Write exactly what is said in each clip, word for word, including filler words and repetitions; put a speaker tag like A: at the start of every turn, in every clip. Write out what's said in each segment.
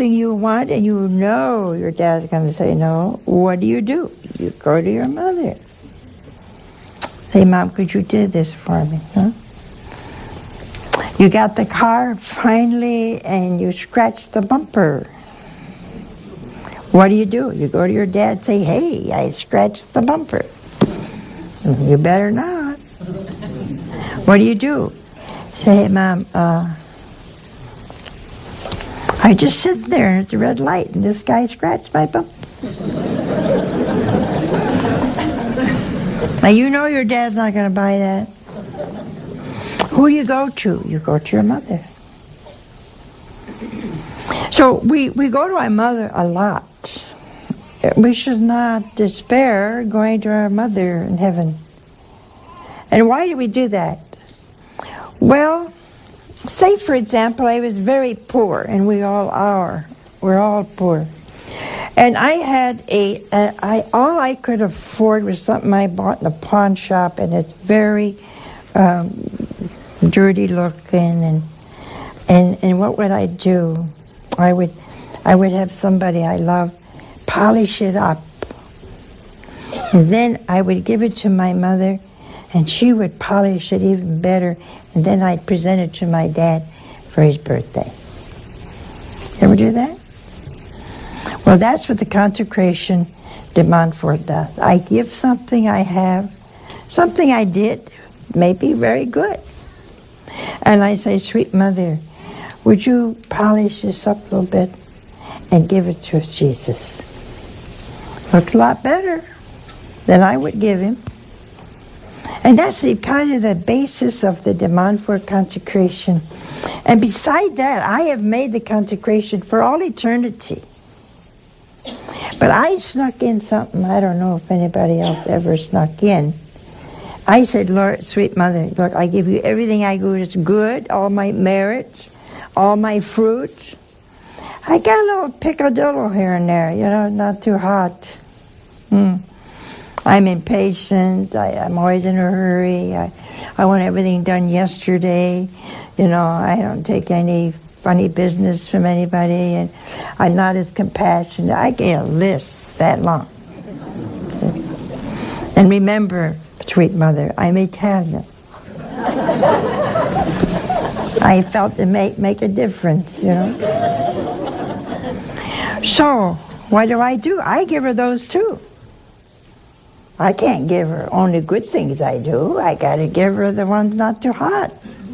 A: something you want and you know your dad's going to say no, what do you do? You go to your mother. Say, Mom, could you do this for me? Huh? You got the car finally and you scratch the bumper. What do you do? You go to your dad and say, hey, I scratched the bumper. You better not. What do you do? Say, hey, Mom, uh, I just sit there at the red light and this guy scratched my bumper. Now you know your dad's not going to buy that. Who do you go to? You go to your mother. So we, we go to our mother a lot. We should not despair going to our mother in heaven. And why do we do that? Well, say for example, I was very poor, and we all are. We're all poor. And I had a, a I all I could afford was something I bought in a pawn shop, and it's very um, dirty looking. And and and what would I do? I would I would have somebody I love polish it up, and then I would give it to my mother, and she would polish it even better, and then I'd present it to my dad for his birthday. Ever do that? Well, that's what the consecration de Montfort does. I give something I have, something I did, maybe very good. And I say, sweet mother, would you polish this up a little bit and give it to Jesus? Looks a lot better than I would give him. And that's the kind of the basis of the de Montfort consecration. And beside that, I have made the consecration for all eternity. But I snuck in something, I don't know if anybody else ever snuck in. I said, Lord, sweet mother, look, I give you everything I do that's good, all my merits, all my fruits. I got a little picadillo here and there, you know, not too hot. Hmm. I'm impatient. I, I'm always in a hurry. I, I want everything done yesterday. You know, I don't take any funny business from anybody, and I'm not as compassionate. I get a list that long. And remember, sweet mother, I'm Italian. I felt to make, make a difference, you know. So, what do I do? I give her those too. I can't give her only good things I do. I got to give her the ones not too hot.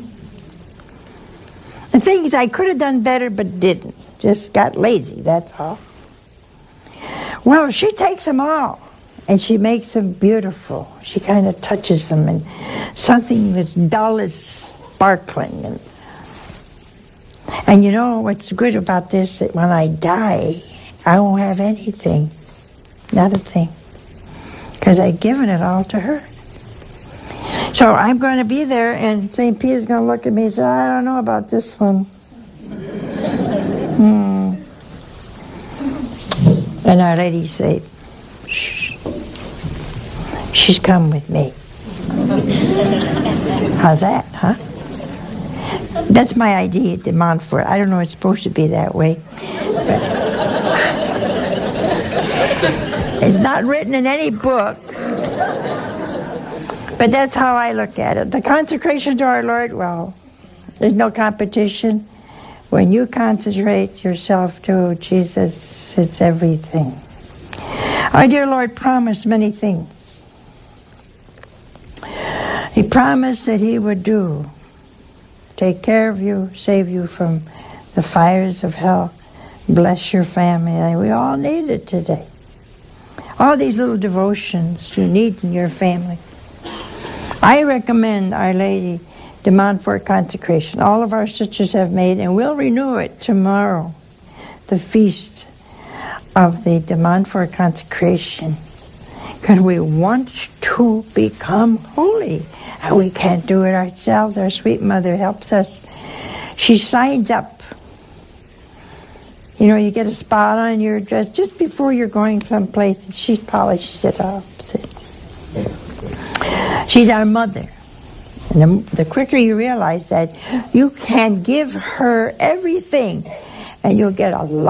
A: The things I could have done better but didn't. Just got lazy, that's all. Well, she takes them all, and she makes them beautiful. She kind of touches them, and something that's dull is sparkling. And, and you know what's good about this? That when I die, I won't have anything. Not a thing. Because I've given it all to her. So I'm going to be there, and Saint Peter's going to look at me and say, I don't know about this one. hmm. And Our Lady say, shh, she's come with me. How's that, huh? That's my idea at de Montfort. I don't know it's supposed to be that way. It's not written in any book. But that's how I look at it. The consecration to our Lord, well, there's no competition. When you consecrate yourself to Jesus, it's everything. Our dear Lord promised many things. He promised that he would do, take care of you, save you from the fires of hell, bless your family. We all need it today. All these little devotions you need in your family. I recommend Our Lady de Montfort consecration. All of our sisters have made, and we'll renew it tomorrow, the feast of the de Montfort consecration, because we want to become holy, and we can't do it ourselves. Our sweet mother helps us. She signs up. You know, you get a spot on your dress just before you're going someplace, and she polishes it up. She's our mother. And the, the quicker you realize that, you can give her everything, and you'll get a lot.